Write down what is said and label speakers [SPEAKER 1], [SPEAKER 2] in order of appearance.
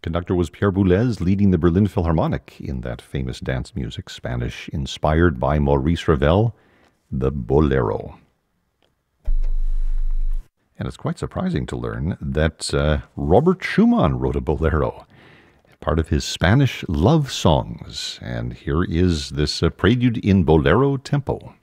[SPEAKER 1] Conductor was Pierre Boulez, leading the Berlin Philharmonic in that famous dance music, Spanish inspired by Maurice Ravel, the Bolero. And it's quite surprising to learn that Robert Schumann wrote a bolero, part of his Spanish love songs. And here is this prelude in bolero tempo.